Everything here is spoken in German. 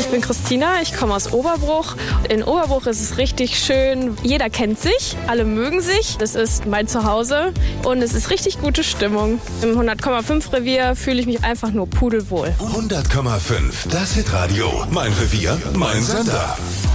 Ich bin Christina, ich komme aus Oberbruch. In Oberbruch ist es richtig schön. Jeder kennt sich, alle mögen sich. Das ist mein Zuhause und es ist richtig gute Stimmung. Im 100,5 Revier fühle ich mich einfach nur pudelwohl. 100,5, das Hitradio. Mein Revier, mein Sender.